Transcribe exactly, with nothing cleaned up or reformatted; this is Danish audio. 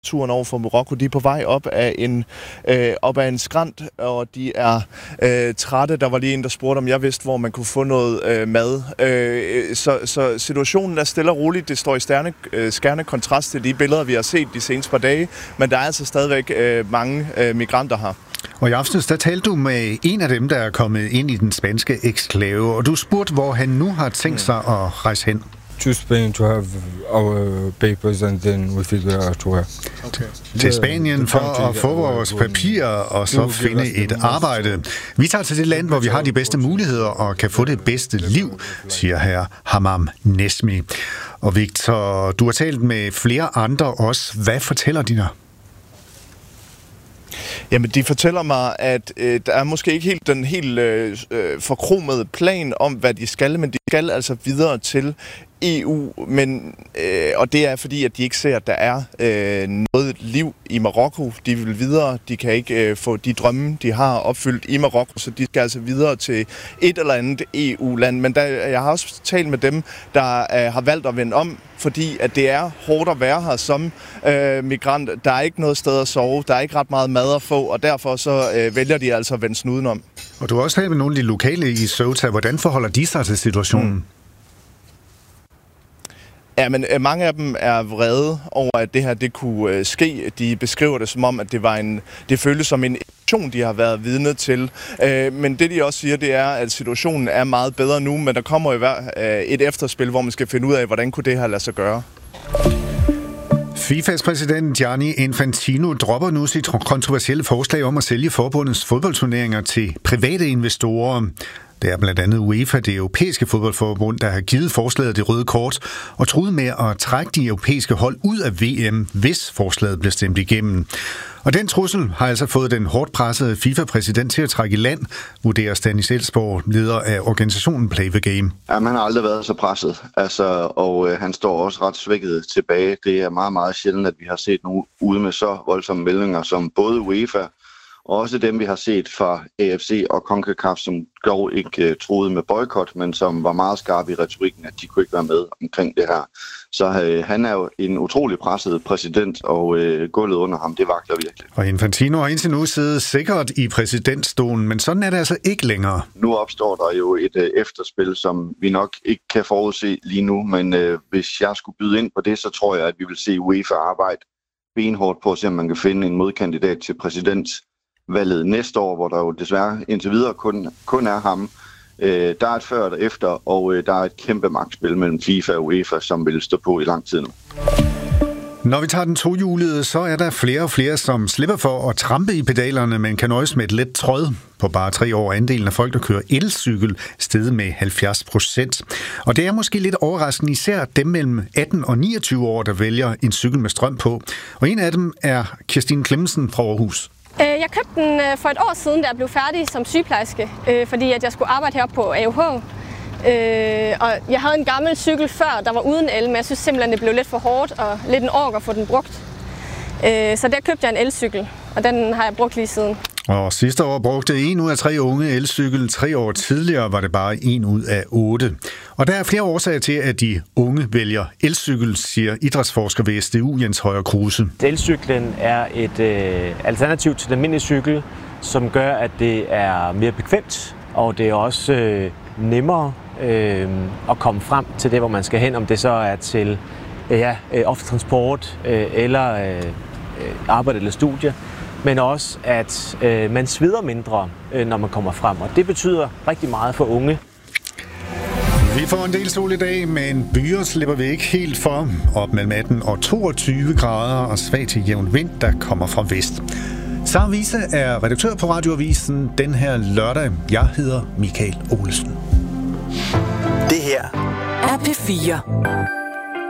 turen over for Marokko. De er på vej op af en, øh, op af en skrant, og de er øh, trætte. Der var lige en, der spurgte, om jeg vidste, hvor man kunne få noget øh, mad. Øh, så, så situationen er stille og roligt. Det står i stærne, øh, skærende kontrast til de billeder, vi har set de seneste par dage. Men der er altså stadigvæk øh, mange øh, migranter her. Og i aftes, der talte du med en af dem, der er kommet ind i den spanske eksklave, og du spurgte, hvor han nu har tænkt sig at rejse hen. To Spain to have our papers, and then we figure out where. Okay. Til Spanien for at få vores papirer og så finde et arbejde. Vi tager til det land, hvor vi har de bedste muligheder og kan få det bedste liv, siger herr Hamam Nesmi. Og Victor, du har talt med flere andre også. Hvad fortæller de dig? Jamen, de fortæller mig, at øh, der er måske ikke helt den helt øh, forkromede plan om, hvad de skal, men de skal altså videre til E U, men, øh, og det er fordi, at de ikke ser, at der er øh, noget liv i Marokko. De vil videre, de kan ikke øh, få de drømme, de har opfyldt i Marokko, så de skal altså videre til et eller andet E U-land. Men der, jeg har også talt med dem, der øh, har valgt at vende om, fordi at det er hårdt at være her som øh, migrant. Der er ikke noget sted at sove, der er ikke ret meget mad at få, og derfor så øh, vælger de altså at vende snuden om. Og du har også talt med nogle af de lokale i Ceuta. Hvordan forholder de sig til situationen? Mm. Ja, men øh, mange af dem er vrede over, at det her det kunne øh, ske. De beskriver det som om, at det var en, det føles som en situation, de har været vidne til. Øh, men det, de også siger, det er, at situationen er meget bedre nu, men der kommer jo øh, et efterspil, hvor man skal finde ud af, hvordan kunne det her lade sig gøre. FIFAs præsident Gianni Infantino dropper nu sit kontroversielle forslag om at sælge forbundets fodboldturneringer til private investorer. Det er blandt andet UEFA, det europæiske fodboldforbund, der har givet forslaget det røde kort og truet med at trække de europæiske hold ud af V M, hvis forslaget bliver stemt igennem. Og den trussel har altså fået den hårdt pressede FIFA-præsident til at trække i land, vurderer Stanis Elsborg, leder af organisationen Play the Game. Jamen, han har aldrig været så presset, altså, og øh, han står også ret svækket tilbage. Det er meget, meget sjældent, at vi har set nogen ude med så voldsomme meldinger som både UEFA og også dem, vi har set fra A F C og CONCACAF, som dog ikke uh, troede med boykot, men som var meget skarpe i retorikken, at de kunne ikke være med omkring det her. Så uh, han er jo en utrolig presset præsident, og uh, gulvet under ham, det vakler virkelig. Og Infantino har indtil nu siddet sikkert i præsidentstolen, men sådan er det altså ikke længere. Nu opstår der jo et uh, efterspil, som vi nok ikke kan forudse lige nu, men uh, hvis jeg skulle byde ind på det, så tror jeg, at vi vil se UEFA arbejde benhårdt på at se, om man kan finde en modkandidat til præsident valget næste år, hvor der jo desværre indtil videre kun, kun er ham. Øh, der er et før og efter, og øh, der er et kæmpe magtspil mellem FIFA og UEFA, som vil stå på i lang tid nu. Når vi tager den tohjulede, så er der flere og flere, som slipper for at trampe i pedalerne, men kan nøjes med et let tråd. På bare tre år andelen af folk, der kører elcykel, steget med halvfjerds procent. Og det er måske lidt overraskende, især dem mellem atten og niogtyve år, der vælger en cykel med strøm på. Og en af dem er Kirstine Clemmensen fra Aarhus. Jeg købte den for et år siden, da jeg blev færdig som sygeplejerske, fordi at jeg skulle arbejde heroppe på A U H. Og jeg havde en gammel cykel før, der var uden el, men jeg synes simpelthen, det blev lidt for hårdt og lidt en ork at få den brugt. Så der købte jeg en elcykel, og den har jeg brugt lige siden. Og sidste år brugte en ud af tre unge elcykel. Tre år tidligere var det bare en ud af otte. Og der er flere årsager til, at de unge vælger elcykel, siger idrætsforsker ved S D U Jens Højer Kruse. Elcyklen er et øh, alternativ til den almindelige cykel, som gør, at det er mere bekvemt, og det er også øh, nemmere øh, at komme frem til det, hvor man skal hen, om det så er til øh, ja, offentlig transport øh, eller øh, arbejde eller studie. Men også, at øh, man sveder mindre, øh, når man kommer frem. Og det betyder rigtig meget for unge. Vi får en del sol i dag, men byer slipper vi ikke helt for. Op mellem atten og toogtyve grader og svag til jævn vind, der kommer fra vest. Sara Wiese er redaktør på Radioavisen den her lørdag. Jeg hedder Michael Olesen. Det her er P fire.